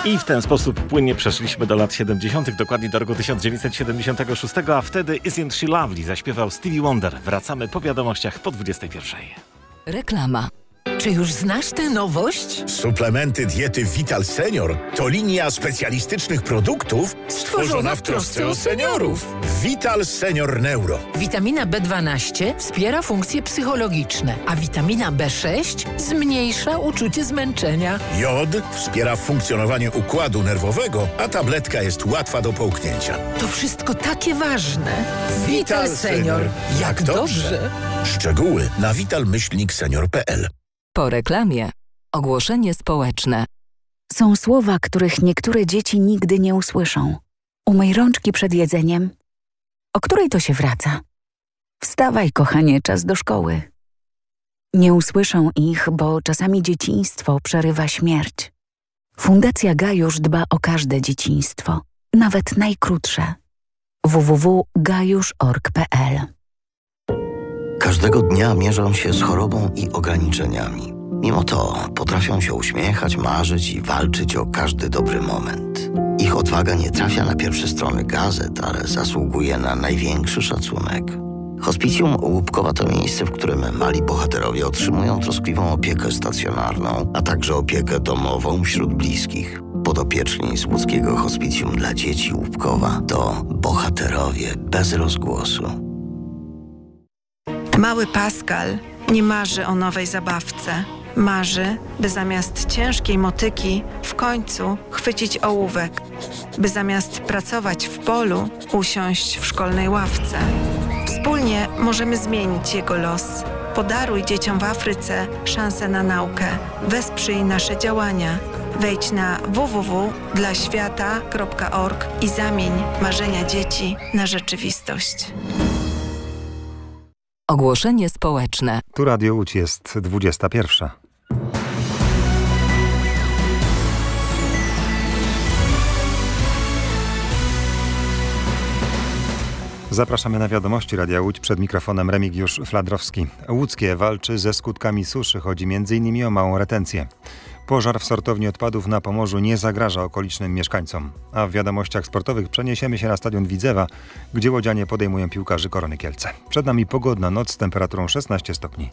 I w ten sposób płynnie przeszliśmy do lat 70., dokładnie do roku 1976, a wtedy Isn't She Lovely zaśpiewał Stevie Wonder. Wracamy po wiadomościach po 21. Reklama. Czy już znasz tę nowość? Suplementy diety Vital Senior to linia specjalistycznych produktów stworzona w trosce o seniorów. Vital Senior Neuro. Witamina B12 wspiera funkcje psychologiczne, a witamina B6 zmniejsza uczucie zmęczenia. Jod wspiera funkcjonowanie układu nerwowego, a tabletka jest łatwa do połknięcia. To wszystko takie ważne. Vital Senior. Jak dobrze. Szczegóły na vital-senior.pl. Po reklamie. Ogłoszenie społeczne. Są słowa, których niektóre dzieci nigdy nie usłyszą. Umyj rączki przed jedzeniem. O której to się wraca? Wstawaj, kochanie, czas do szkoły. Nie usłyszą ich, bo czasami dzieciństwo przerywa śmierć. Fundacja Gajusz dba o każde dzieciństwo, nawet najkrótsze. www.gajusz.org.pl. Każdego dnia mierzą się z chorobą i ograniczeniami. Mimo to potrafią się uśmiechać, marzyć i walczyć o każdy dobry moment. Ich odwaga nie trafia na pierwsze strony gazet, ale zasługuje na największy szacunek. Hospicjum Łupkowa to miejsce, w którym mali bohaterowie otrzymują troskliwą opiekę stacjonarną, a także opiekę domową wśród bliskich. Podopieczni z łódzkiego hospicjum dla dzieci Łupkowa to bohaterowie bez rozgłosu. Mały Pascal nie marzy o nowej zabawce. Marzy, by zamiast ciężkiej motyki w końcu chwycić ołówek. By zamiast pracować w polu, usiąść w szkolnej ławce. Wspólnie możemy zmienić jego los. Podaruj dzieciom w Afryce szansę na naukę. Wesprzyj nasze działania. Wejdź na www.dlaświata.org i zamień marzenia dzieci na rzeczywistość. Ogłoszenie społeczne. Tu Radio Łódź, jest 21. Zapraszamy na wiadomości Radia Łódź, przed mikrofonem Remigiusz Fladrowski. Łódzkie walczy ze skutkami suszy, chodzi m.in. o małą retencję. Pożar w sortowni odpadów na Pomorzu nie zagraża okolicznym mieszkańcom. A w wiadomościach sportowych przeniesiemy się na stadion Widzewa, gdzie łodzianie podejmują piłkarzy Korony Kielce. Przed nami pogodna noc z temperaturą 16 stopni.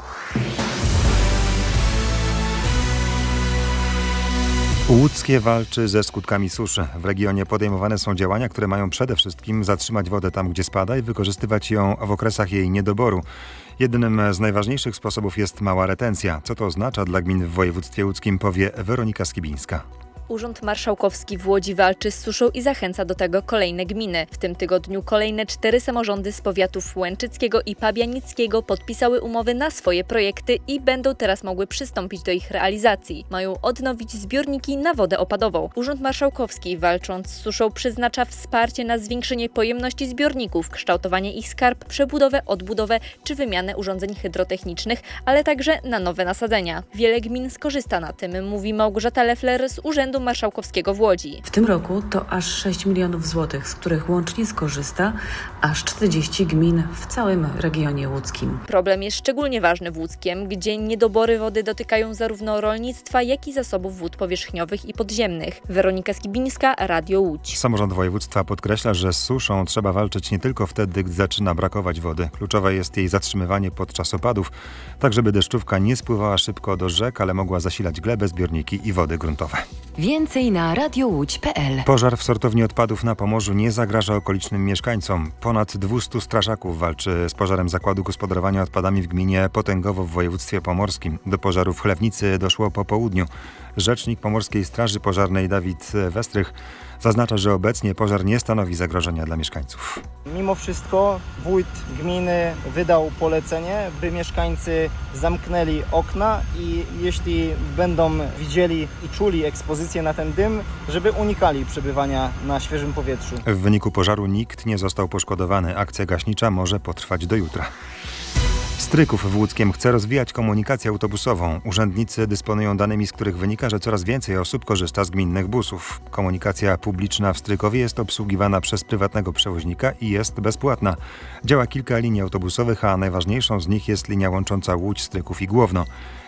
Łódzkie walczy ze skutkami suszy. W regionie podejmowane są działania, które mają przede wszystkim zatrzymać wodę tam, gdzie spada i wykorzystywać ją w okresach jej niedoboru. Jednym z najważniejszych sposobów jest mała retencja. Co to oznacza dla gmin w województwie łódzkim, powie Weronika Skibińska. Urząd Marszałkowski w Łodzi walczy z suszą i zachęca do tego kolejne gminy. W tym tygodniu kolejne 4 samorządy z powiatów łęczyckiego i pabianickiego podpisały umowy na swoje projekty i będą teraz mogły przystąpić do ich realizacji. Mają odnowić zbiorniki na wodę opadową. Urząd Marszałkowski, walcząc z suszą, przeznacza wsparcie na zwiększenie pojemności zbiorników, kształtowanie ich skarb, przebudowę, odbudowę czy wymianę urządzeń hydrotechnicznych, ale także na nowe nasadzenia. Wiele gmin skorzysta na tym, mówi Małgorzata Leffler z Urzędu Marszałkowskiego w Łodzi. W tym roku to aż 6 milionów złotych, z których łącznie skorzysta aż 40 gmin w całym regionie łódzkim. Problem jest szczególnie ważny w Łódzkiem, gdzie niedobory wody dotykają zarówno rolnictwa, jak i zasobów wód powierzchniowych i podziemnych. Weronika Skibińska, Radio Łódź. Samorząd województwa podkreśla, że z suszą trzeba walczyć nie tylko wtedy, gdy zaczyna brakować wody. Kluczowe jest jej zatrzymywanie podczas opadów, tak żeby deszczówka nie spływała szybko do rzek, ale mogła zasilać glebę, zbiorniki i wody gruntowe. Więcej na radiołódź.pl. Pożar w sortowni odpadów na Pomorzu nie zagraża okolicznym mieszkańcom. Ponad 200 strażaków walczy z pożarem zakładu gospodarowania odpadami w gminie Potęgowo w województwie pomorskim. Do pożaru w Chlewnicy doszło po południu. Rzecznik Pomorskiej Straży Pożarnej Dawid Westrych zaznacza, że obecnie pożar nie stanowi zagrożenia dla mieszkańców. Mimo wszystko wójt gminy wydał polecenie, by mieszkańcy zamknęli okna i jeśli będą widzieli i czuli ekspozycję na ten dym, żeby unikali przebywania na świeżym powietrzu. W wyniku pożaru nikt nie został poszkodowany. Akcja gaśnicza może potrwać do jutra. Stryków w Łódzkiem chce rozwijać komunikację autobusową. Urzędnicy dysponują danymi, z których wynika, że coraz więcej osób korzysta z gminnych busów. Komunikacja publiczna w Strykowie jest obsługiwana przez prywatnego przewoźnika i jest bezpłatna. Działa kilka linii autobusowych, a najważniejszą z nich jest linia łącząca Łódź, Stryków i Głowno.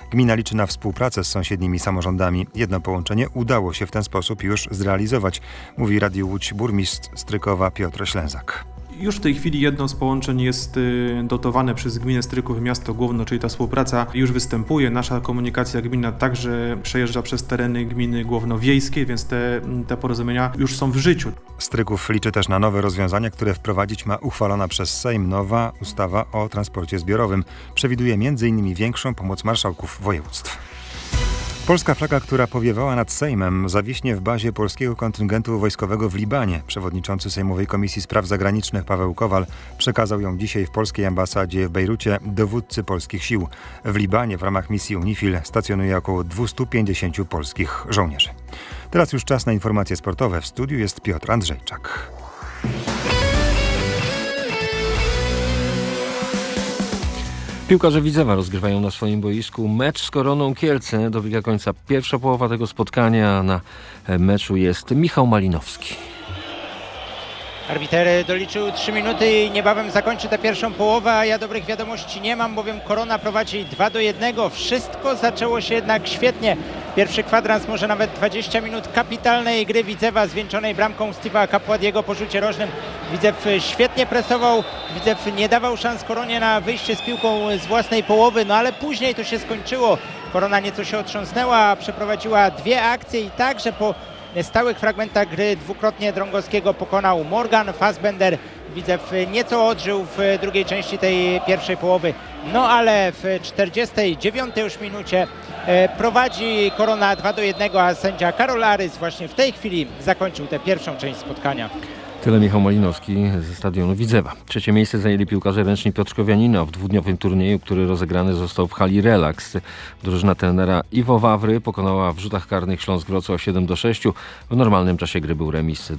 Gmina liczy na współpracę z sąsiednimi samorządami. Jedno połączenie udało się w ten sposób już zrealizować, mówi Radiu Łódź burmistrz Strykowa Piotr Ślęzak. Już w tej chwili jedno z połączeń jest dotowane przez gminę Stryków i miasto Głowno, czyli ta współpraca już występuje. Nasza komunikacja gminna także przejeżdża przez tereny gminy Głowno Wiejskiej, więc te porozumienia już są w życiu. Stryków liczy też na nowe rozwiązania, które wprowadzić ma uchwalona przez Sejm nowa ustawa o transporcie zbiorowym. Przewiduje m.in. większą pomoc marszałków województw. Polska flaga, która powiewała nad Sejmem, zawiśnie w bazie polskiego kontyngentu wojskowego w Libanie. Przewodniczący Sejmowej Komisji Spraw Zagranicznych Paweł Kowal przekazał ją dzisiaj w polskiej ambasadzie w Bejrucie dowódcy polskich sił. W Libanie w ramach misji UNIFIL stacjonuje około 250 polskich żołnierzy. Teraz już czas na informacje sportowe. W studiu jest Piotr Andrzejczak. Piłkarze Widzewa rozgrywają na swoim boisku mecz z Koroną Kielce. Dobiega końca pierwsza połowa tego spotkania. Na meczu jest Michał Malinowski. Arbiter doliczył 3 minuty i niebawem zakończy tę pierwszą połowę, a ja dobrych wiadomości nie mam, bowiem Korona prowadzi 2-1. Wszystko zaczęło się jednak świetnie. Pierwszy kwadrans, może nawet 20 minut kapitalnej gry Widzewa, zwieńczonej bramką Steve'a Kapładiego po rzucie rożnym. Widzew świetnie presował, Widzew nie dawał szans Koronie na wyjście z piłką z własnej połowy, no ale później to się skończyło. Korona nieco się otrząsnęła, przeprowadziła 2 akcje i także po stałych fragmentach gry dwukrotnie Drągowskiego pokonał Morgan. Fassbender Widzew nieco odżył w drugiej części tej pierwszej połowy, no ale w 49 już minucie prowadzi Korona 2-1, a sędzia Karol Arys właśnie w tej chwili zakończył tę pierwszą część spotkania. Tyle Michał Malinowski ze stadionu Widzewa. Trzecie miejsce zajęli piłkarze ręczni Piotrkowianina w dwudniowym turnieju, który rozegrany został w hali Relax. Drużyna trenera Iwo Wawry pokonała w rzutach karnych Śląsk Wrocław 7-6. W normalnym czasie gry był remis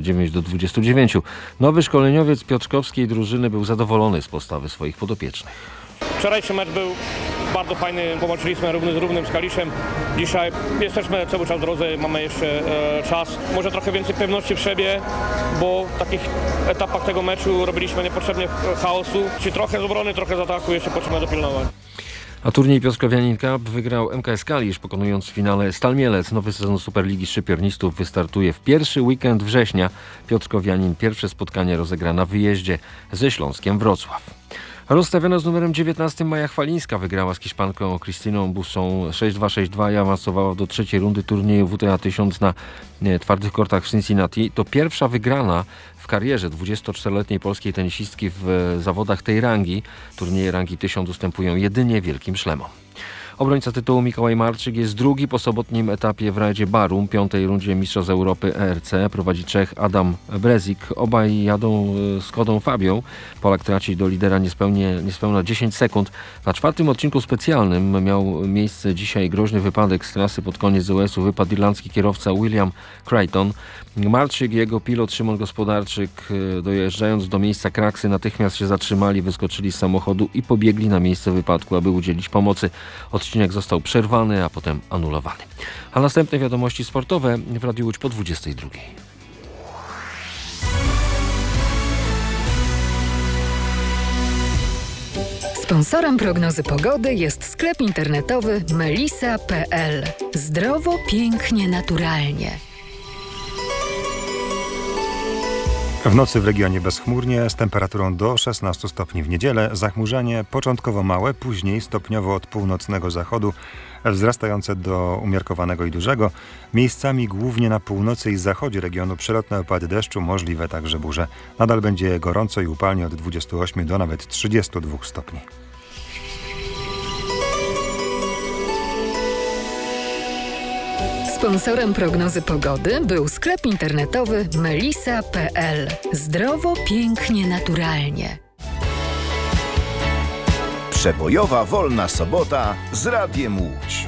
29-29. Nowy szkoleniowiec piotrkowskiej drużyny był zadowolony z postawy swoich podopiecznych. Wczorajszy mecz był bardzo fajny, połączyliśmy równy z równym z Kaliszem. Dzisiaj jesteśmy cały czas w drodze, mamy jeszcze czas. Może trochę więcej pewności w siebie, bo w takich etapach tego meczu robiliśmy niepotrzebnie chaosu. Czyli trochę z obrony, trochę z ataku, jeszcze potrzebne dopilnować. A turniej Piotrkowianin Cup wygrał MKS Kalisz, pokonując w finale Stal Mielec. Nowy sezon Superligi Szczypiornistów wystartuje w pierwszy weekend września. Piotrkowianin pierwsze spotkanie rozegra na wyjeździe ze Śląskiem Wrocław. Rozstawiona z numerem 19 Maja Chwalińska wygrała z Hiszpanką Krystyną Bussą 6-2-6-2 i awansowała do trzeciej rundy turnieju WTA 1000 na twardych kortach w Cincinnati. To pierwsza wygrana w karierze 24-letniej polskiej tenisistki w zawodach tej rangi. Turnieje rangi 1000 ustępują jedynie Wielkim Szlemom. Obrońca tytułu Mikołaj Marczyk jest drugi po sobotnim etapie w rajdzie Barum, piątej rundzie Mistrzostw Europy ERC. Prowadzi Czech Adam Brezik. Obaj jadą Skodą Fabią. Polak traci do lidera niespełna 10 sekund. Na czwartym odcinku specjalnym miał miejsce dzisiaj groźny wypadek z trasy pod koniec US-u. Wypadł irlandzki kierowca William Crichton. Marczyk i jego pilot Szymon Gospodarczyk, dojeżdżając do miejsca kraksy, natychmiast się zatrzymali, wyskoczyli z samochodu i pobiegli na miejsce wypadku, aby udzielić pomocy. Odcinek został przerwany, a potem anulowany. A następne wiadomości sportowe w Radiu Łódź po 22. Sponsorem prognozy pogody jest sklep internetowy melisa.pl. Zdrowo, pięknie, naturalnie. W nocy w regionie bezchmurnie z temperaturą do 16 stopni w niedzielę. Zachmurzenie początkowo małe, później stopniowo od północnego zachodu wzrastające do umiarkowanego i dużego. Miejscami głównie na północy i zachodzie regionu przelotne opady deszczu, możliwe także burze. Nadal będzie gorąco i upalnie od 28 do nawet 32 stopni. Sponsorem prognozy pogody był sklep internetowy melisa.pl. Zdrowo, pięknie, naturalnie. Przebojowa wolna sobota z Radiem Łódź.